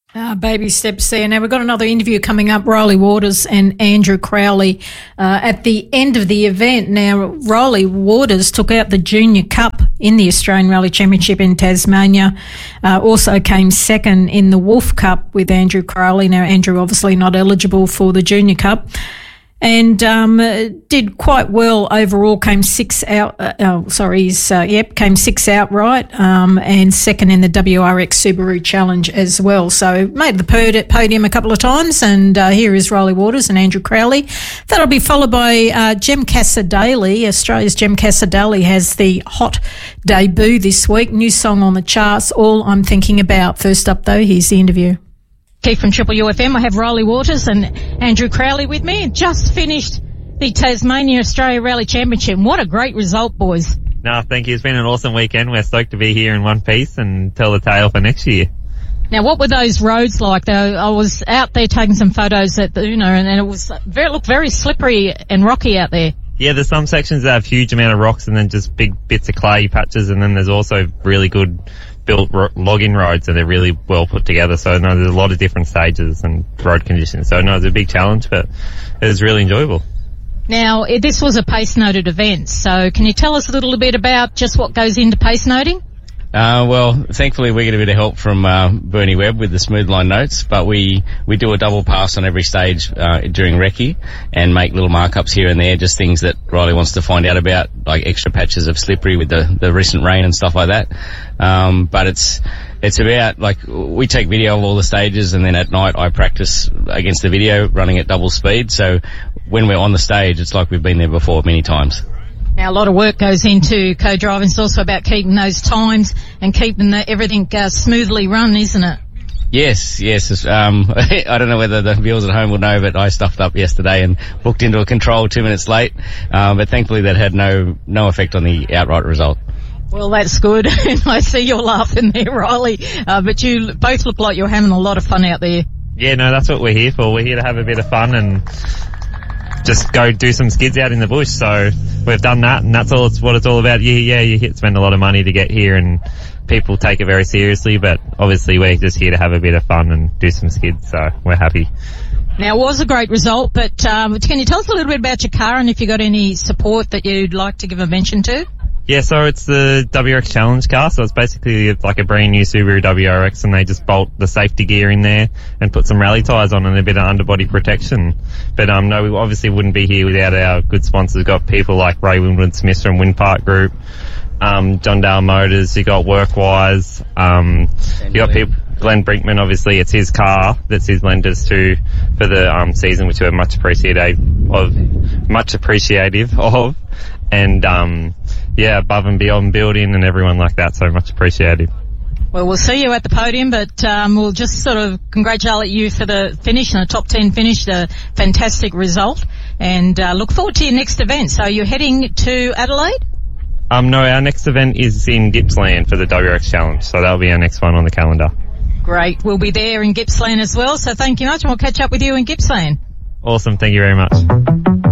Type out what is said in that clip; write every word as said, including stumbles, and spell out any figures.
Uh, baby steps there. Now, we've got another interview coming up, Riley Waters and Andrew Crowley, uh, at the end of the event. Now, Riley Waters took out the Junior Cup in the Australian Rally Championship in Tasmania, uh, also came second in the Wolf Cup with Andrew Crowley. Now, Andrew obviously not eligible for the Junior Cup. And um, did quite well overall. Came six out. Uh, oh, sorry, he's, uh, yep, came six outright, um, and second in the W R X Subaru Challenge as well. So made the podium a couple of times. And uh, here is Riley Waters and Andrew Crowley. That'll be followed by uh, Jem Cassar-Daley. Australia's Jem Cassar-Daley has the hot debut this week. New song on the charts. All I'm Thinking About. First up, though, here's the interview. Keith from Triple U F M. I have Riley Waters and Andrew Crowley with me. Just finished the Tasmania Australia Rally Championship. What a great result, boys. No, thank you. It's been an awesome weekend. We're stoked to be here in one piece and tell the tale for next year. Now, what were those roads like? Though I was out there taking some photos at the, you know, and, and it was very, looked very slippery and rocky out there. Yeah, there's some sections that have huge amount of rocks and then just big bits of clay patches, and then there's also really good built ro- logging roads, and they're really well put together. So no, there's a lot of different stages and road conditions. So no, it's a big challenge, but it was really enjoyable. Now, this was a pace noted event, so can you tell us a little bit about just what goes into pace noting? Uh, well, thankfully we get a bit of help from uh, Bernie Webb with the smooth line notes, but we, we do a double pass on every stage uh, during recce and make little markups here and there, just things that Riley wants to find out about, like extra patches of slippery with the, the recent rain and stuff like that. Um, but it's it's about, like, we take video of all the stages, and then at night I practice against the video running at double speed, so when we're on the stage it's like we've been there before many times. Now, a lot of work goes into co-driving. It's also about keeping those times and keeping the, everything uh, smoothly run, isn't it? Yes, yes. Um, I don't know whether the viewers at home will know, but I stuffed up yesterday and booked into a control two minutes late. Um, but thankfully that had no no effect on the outright result. Well, that's good. And I see you're laughing there, Riley. Uh, but you both look like you're having a lot of fun out there. Yeah, no, that's what we're here for. We're here to have a bit of fun and just go do some skids out in the bush. So we've done that, and that's all it's what it's all about. Yeah, yeah, you hit, spend a lot of money to get here, and people take it very seriously, but obviously we're just here to have a bit of fun and do some skids, so we're happy. Now, it was a great result, but um, can you tell us a little bit about your car and if you got any support that you'd like to give a mention to? Yeah, so it's the W R X Challenge car, so it's basically like a brand new Subaru W R X, and they just bolt the safety gear in there and put some rally tyres on and a bit of underbody protection. But um, no, we obviously wouldn't be here without our good sponsors. We've got people like Ray Winwood Smith from Windpark Group, um, John Dale Motors, you got Workwise, um, you got people, Glenn Brinkman, obviously it's his car that's his lenders to for the um season, which we're much appreciative of, much appreciative of, and um yeah, above and beyond building and everyone like that, so much appreciated. Well, we'll see you at the podium, but um, we'll just sort of congratulate you for the finish and a top ten finish, a fantastic result, and uh, look forward to your next event. So you're heading to Adelaide? Um, no, our next event is in Gippsland for the W R X Challenge, so that'll be our next one on the calendar. Great. We'll be there in Gippsland as well, so thank you much, and we'll catch up with you in Gippsland. Awesome. Thank you very much.